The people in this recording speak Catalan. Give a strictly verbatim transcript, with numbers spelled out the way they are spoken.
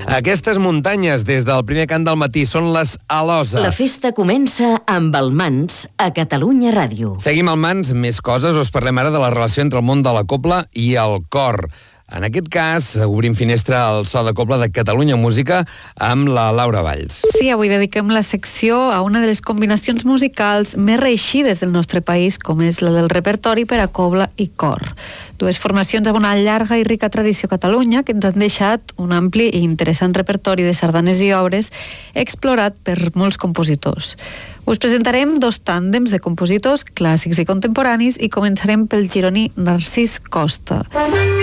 Aquestes muntanyes, des del primer cant del matí, són les Alosa. La festa comença amb el Mans a Catalunya Ràdio. Seguim al Mans, més coses. Us parlem ara de la relació entre el món de la cobla i el cor. En aquest cas, obrim finestra al so de cobla de Catalunya Música amb la Laura Valls. Sí, avui dediquem la secció a una de les combinacions musicals més reeixides del nostre país, com és la del repertori per a cobla i cor. Dues formacions amb una llarga i rica tradició a Catalunya que ens han deixat un ampli i interessant repertori de sardanes i obres explorat per molts compositors. Us presentarem dos tàndems de compositors clàssics i contemporanis i començarem pel gironí Narcís Costa.